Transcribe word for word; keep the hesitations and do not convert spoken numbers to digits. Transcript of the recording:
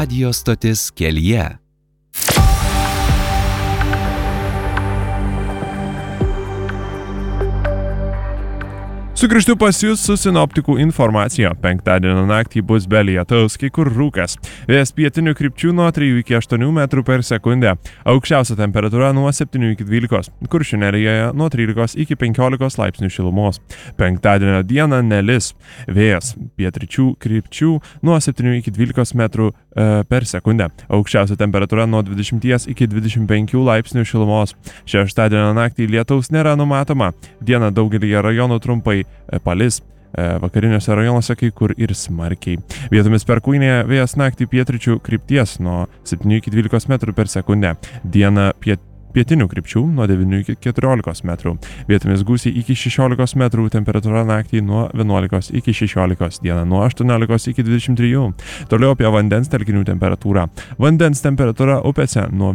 radijo stotis kelyje. Sugrįžtu pas jūs su sinoptikų informacija. Penktadienio naktį bus be lietaus, kai kur rūkas. Vėjas pietinių krypčių nuo trijų iki aštuonių metrų per sekundę. Aukščiausia temperatūra nuo septynių iki dvylikos. Kuršių nerijoje nuo trylikos iki penkiolikos laipsnių šilumos. Penktadienio dieną nelis. Vėjas pietryčių krypčių nuo septynių iki dvylikos metrų e, per sekundę. Aukščiausia temperatūra nuo dvidešimties iki dvidešimt penkių laipsnių šilumos. Šeštadienio naktį lietaus nėra numatoma. Dieną daugelį rajonų trumpai palis, vakariniuose rajonuose kai kur ir smarkiai. Vietomis perkūnėje vėjas naktį pietryčių krypties nuo septynių iki dvylikos metrų per sekundę. Dieną piet, pietinių krypčių nuo devynių iki keturiolikos metrų. Vietomis gūsiai iki šešiolikos metrų, temperatūra naktį nuo vienuolikos iki šešiolikos, dieną nuo aštuoniolikos iki dvidešimt trijų. Toliau apie vandens telkinių temperatūrą. Vandens temperatūra upėse nuo